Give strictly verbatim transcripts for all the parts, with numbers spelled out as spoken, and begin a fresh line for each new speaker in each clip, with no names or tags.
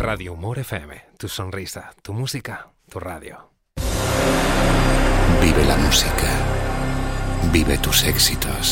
Radio Humor F M, tu sonrisa, tu música, tu radio.
Vive la música. Vive tus éxitos.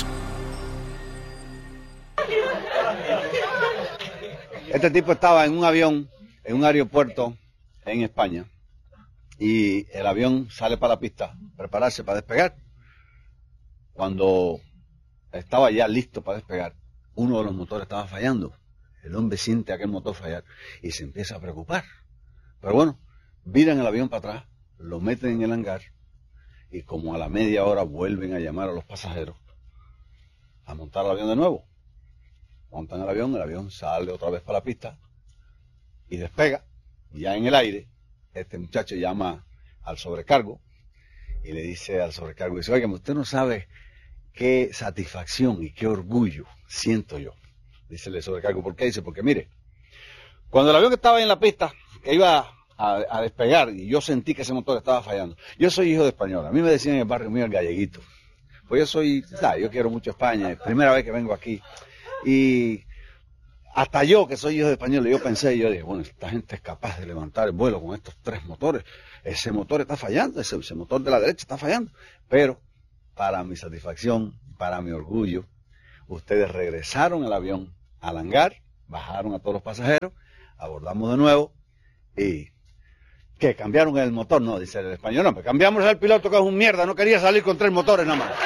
Este tipo estaba en un avión, en un aeropuerto en España, y el avión sale para la pista, prepararse para despegar. Cuando estaba ya listo para despegar, uno de los motores estaba fallando. El hombre siente aquel motor fallar y se empieza a preocupar. Pero bueno, viran el avión para atrás, lo meten en el hangar y como a la media hora vuelven a llamar a los pasajeros a montar el avión de nuevo. Montan el avión, el avión sale otra vez para la pista y despega. Y ya en el aire, este muchacho llama al sobrecargo y le dice al sobrecargo, dice, oiga, usted no sabe qué satisfacción y qué orgullo siento yo. Dice el sobrecargo, ¿por qué? Dice, porque mire, cuando el avión estaba en la pista, que iba a, a despegar, y yo sentí que ese motor estaba fallando. Yo soy hijo de español, a mí me decían en el barrio mío el galleguito. Pues yo soy, ¿sabes? Yo quiero mucho España, es la primera vez que vengo aquí. Y hasta yo, que soy hijo de español, yo pensé, yo dije, bueno, esta gente es capaz de levantar el vuelo con estos tres motores. Ese motor está fallando, ese, ese motor de la derecha está fallando. Pero, para mi satisfacción, para mi orgullo, ustedes regresaron el avión al hangar, bajaron a todos los pasajeros, abordamos de nuevo y... ¿qué? ¿Cambiaron el motor? No, dice el español, no, pues cambiamos el piloto que es un mierda, no quería salir con tres motores nada más.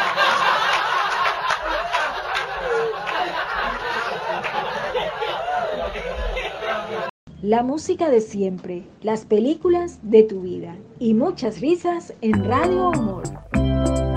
La música de siempre, las películas de tu vida y muchas risas en Radio Humor.